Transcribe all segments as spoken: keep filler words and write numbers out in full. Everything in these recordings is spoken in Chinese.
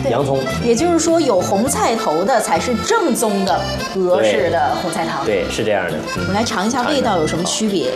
洋葱。 也就是说，有红菜头的才是正宗的俄式的红菜汤。 对，是这样的。 嗯、我们来尝一下味道有什么区别。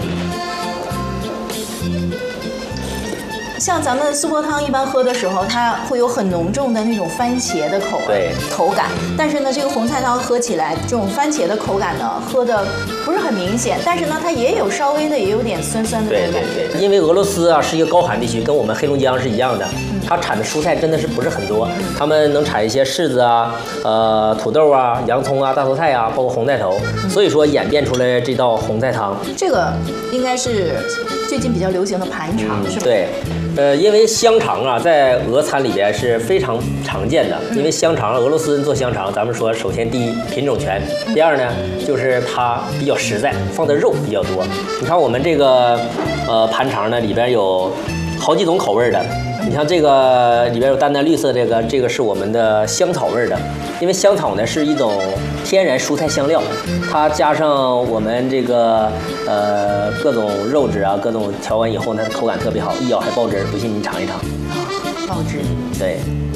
像咱们苏泊汤一般喝的时候，它会有很浓重的那种番茄的口味口感，但是呢，这个红菜汤喝起来，这种番茄的口感呢，喝的不是很明显，但是呢，它也有稍微的也有点酸酸的那种感觉。 对对对，因为俄罗斯啊是一个高寒地区，跟我们黑龙江是一样的，嗯、它产的蔬菜真的是不是很多，嗯、他们能产一些柿子啊、呃土豆啊、洋葱啊、大头菜啊，包括红菜头，嗯、所以说演变出来这道红菜汤。 这个应该是最近比较流行的盘肠，嗯、是吧？ 对。呃，因为香肠啊，在俄餐里边是非常常见的。因为香肠，俄罗斯人做香肠，咱们说，首先第一品种全，第二呢就是它比较实在，放的肉比较多。你看我们这个呃盘肠呢，里边有好几种口味的。你像这个里边有淡淡绿色，这个这个是我们的香草味的，因为香草呢是一种天然蔬菜香料，它加上我们这个呃各种肉质啊，各种调完以后呢，口感特别好，一咬还爆汁儿，不信你尝一尝。 爆汁。对。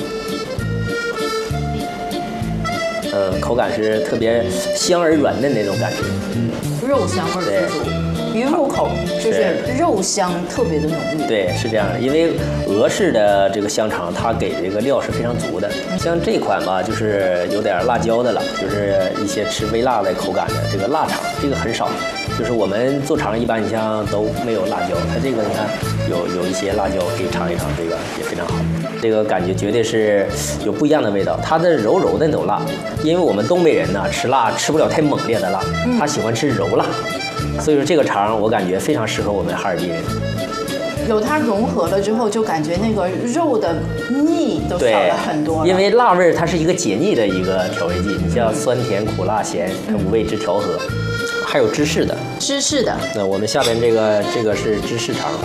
呃，口感是特别香而软嫩那种感觉， 嗯，肉香味十足。一入口就是肉香特别的浓郁。 对，是这样的，因为俄式的这个香肠，它给这个料是非常足的。像这款吧，就是有点辣椒的了，就是一些吃微辣的口感的这个腊肠，这个很少。就是我们做肠一般，你像都没有辣椒，它这个你看有有一些辣椒，可以尝一尝，这个也非常好。这个感觉绝对是有不一样的味道，它的柔柔的那种辣，因为我们东北人呢吃辣吃不了太猛烈的辣，他喜欢吃柔辣。所以说这个肠我感觉非常适合我们哈尔滨人， 有它融合了之后，就感觉那个肉的腻都少了很多了。 因为辣味它是一个解腻的一个调味剂，你像酸甜苦辣咸，它五味之调和。还有芝士的， 芝士的。 那我们下边这个这个是芝士肠。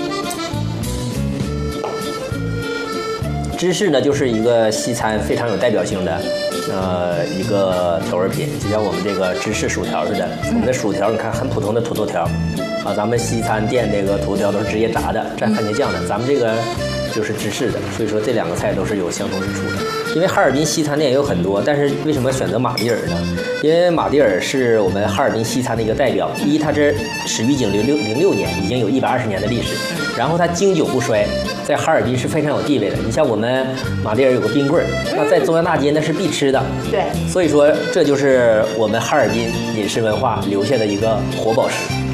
芝士呢，就是一个西餐非常有代表性的，呃，一个调味品，就像我们这个芝士薯条似的。我们的薯条，你看很普通的土豆条，啊，咱们西餐店这个土豆条都是直接炸的，蘸番茄酱的，咱们这个就是芝士的。所以说这两个菜都是有相同之处的。因为哈尔滨西餐店也有很多，但是为什么选择马迭尔呢？因为马迭尔是我们哈尔滨西餐的一个代表。第一，它是始于景零六零六年，已经有一百二十年的历史，然后它经久不衰。在哈尔滨是非常有地位的。你像我们马迭尔有个冰棍儿，那在中央大街那是必吃的。 对， 所以说这就是我们哈尔滨饮食文化留下的一个活宝石。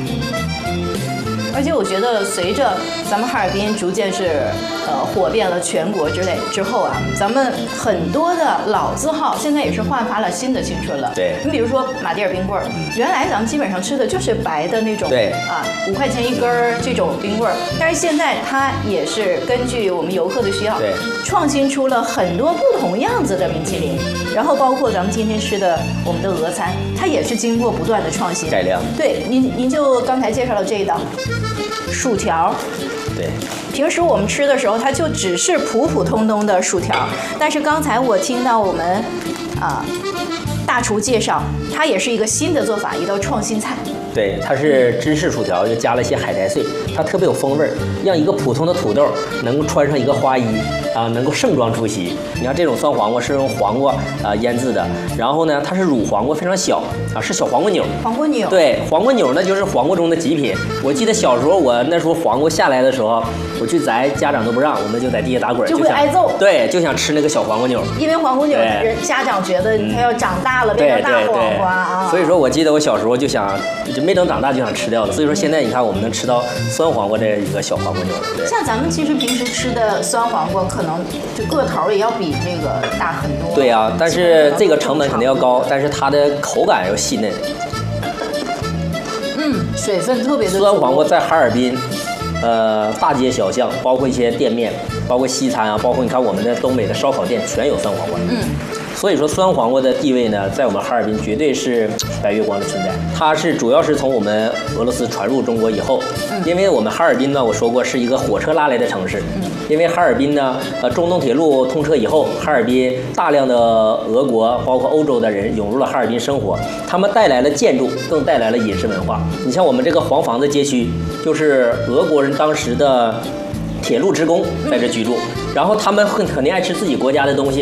而且我觉得，随着咱们哈尔滨逐渐是呃火遍了全国之类之后啊，咱们很多的老字号现在也是焕发了新的青春了。 对， 你比如说马迭尔冰棍儿，原来咱们基本上吃的就是白的那种， 对啊，五块钱一根儿这种冰棍儿，但是现在它也是根据我们游客的需要， 对， 创新出了很多不同样子的冰淇淋，然后包括咱们今天吃的我们的俄餐，它也是经过不断的创新改良。 对，您您就刚才介绍了这一道。薯条， 对， 平时我们吃的时候，它就只是普普通通的薯条，但是刚才我听到我们啊、呃、大厨介绍，它也是一个新的做法，一道创新菜。 对，它是芝士薯条，又加了一些海苔碎，它特别有风味儿，让一个普通的土豆能够穿上一个花衣啊，能够盛装出席。你看这种酸黄瓜是用黄瓜啊腌制的，然后呢，它是乳黄瓜，非常小啊，是小黄瓜钮。 黄瓜钮。 对，黄瓜钮那就是黄瓜中的极品。我记得小时候我那时候黄瓜下来的时候，我去摘，家长都不让，我们就在地下打滚， 就会挨揍。 对，就想吃那个小黄瓜钮。 因为黄瓜钮，人家长觉得它要长大了、嗯、变成大黄瓜啊。 所以说我记得我小时候就想。就没等长大就想吃掉了，所以说现在你看我们能吃到酸黄瓜这一个小黄瓜钮了。对， 像咱们其实平时吃的酸黄瓜，可能这个头也要比这个大很多。 对呀、啊，但是这个成本肯定要高，但是它的口感要细嫩。 嗯，水分特别的。 酸黄瓜在哈尔滨，呃，大街小巷，包括一些店面，包括西餐啊，包括你看我们的东北的烧烤店，全有酸黄瓜。 嗯。 所以说酸黄瓜的地位呢，在我们哈尔滨绝对是白月光的存在。它是主要是从我们俄罗斯传入中国以后，因为我们哈尔滨呢，我说过是一个火车拉来的城市。因为哈尔滨呢，呃，中东铁路通车以后，哈尔滨大量的俄国包括欧洲的人涌入了哈尔滨生活，他们带来了建筑，更带来了饮食文化。你像我们这个黄坊子街区，就是俄国人当时的铁路职工在这居住，然后他们很肯定爱吃自己国家的东西。